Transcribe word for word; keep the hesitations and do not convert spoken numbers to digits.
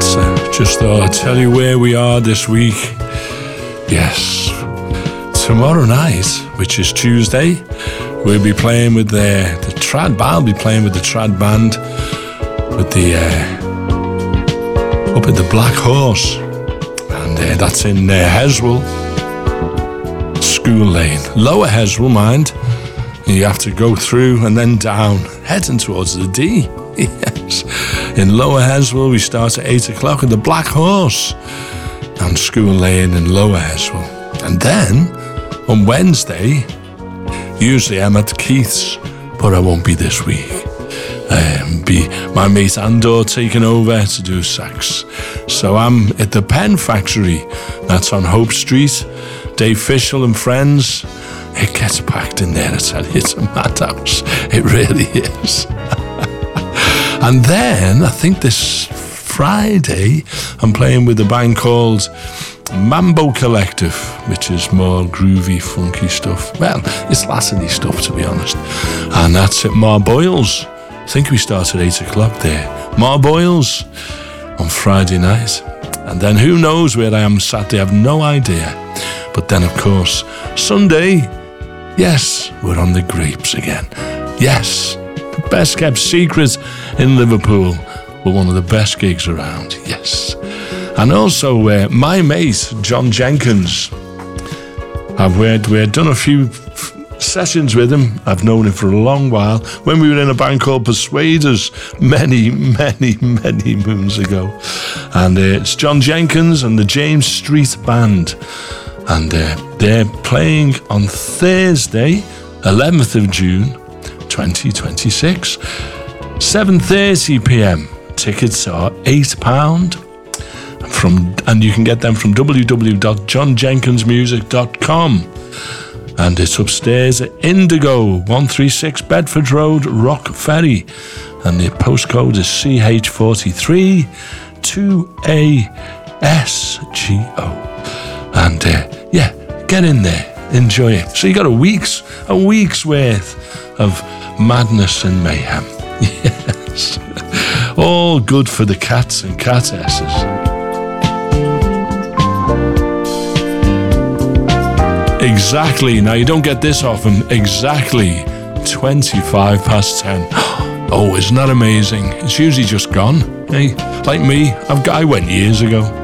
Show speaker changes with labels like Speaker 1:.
Speaker 1: So just thought I'd tell you where we are this week. Yes, tomorrow night, which is Tuesday, we'll be playing with the, the trad band. I'll be playing with the trad band with the uh, up at the Black Horse, and uh, that's in uh, Heswell, School Lane, Lower Heswell, mind. You have to go through and then down, heading towards the D. Yes, in Lower Heswell we start at eight o'clock at the Black Horse on School Lane in Lower Heswell, and then on Wednesday, usually I'm at Keith's, but I won't be this week. Um, be my mate Andor taking over to do sax. So I'm at the Pen Factory, that's on Hope Street. Dave Fishel and friends. It gets packed in there, I tell you, it's a madhouse. It really is. And then, I think this Friday, I'm playing with a band called Mambo Collective, which is more groovy, funky stuff. Well, it's Latin-y stuff, to be honest. And that's at Marboyles. I think we start at eight o'clock there. Marboyles on Friday night. And then who knows where I am Saturday, I have no idea. But then, of course, Sunday, yes, we're on the Grapes again. Yes, the best kept secret in Liverpool. We're one of the best gigs around, yes. And also, uh, my mate, John Jenkins, I've we'd, we'd done a few f- sessions with him. I've known him for a long while. When we were in a band called Persuaders many, many, many moons ago. And uh, it's John Jenkins and the James Street Band. And uh, they're playing on Thursday, eleventh of June, twenty twenty-six, seven thirty p.m. Tickets are eight pounds. From, and you can get them from w w w dot john jenkins music dot com. And it's upstairs at Indigo, one thirty-six Bedford Road, Rock Ferry. And the postcode is C H forty-three two A S G O. And uh, yeah, get in there, enjoy it. So you got a week's a week's worth of madness and mayhem. Yes, all good for the cats and catesses. Exactly. Now you don't get this often. Exactly twenty-five past ten. Oh, isn't that amazing? It's usually just gone. Hey, like me, I've I went years ago.